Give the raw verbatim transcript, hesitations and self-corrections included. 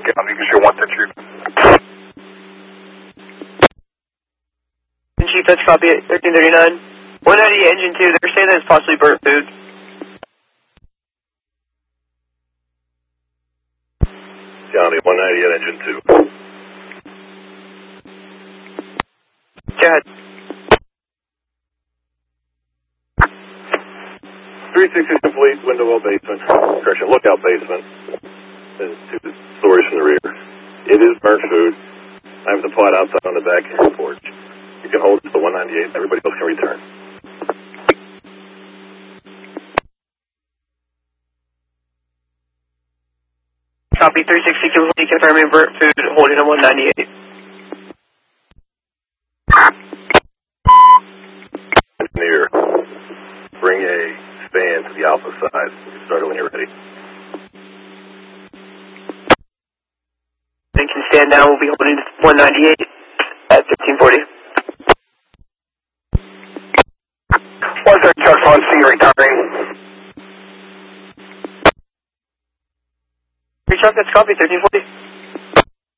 County, you should want that you. Chief, that's copy at thirteen thirty-nine. one ninety engine two, they're saying that it's possibly burnt food. County, one ninety at engine two. Go ahead. three sixty complete, window well basement, correction, lookout basement, and two stories from the rear. It is burnt food. I have the pot outside on the back porch. You can hold it to the one ninety-eight, everybody else can return. Copy three sixty complete, confirming burnt food, holding a one ninety-eight. Engineer, bring a span to the alpha side. Start it when you're ready. They can stand down, we'll be holding one ninety-eight at fifteen forty. What's our truck on C retiring? Three truck, that's copy, thirteen forty.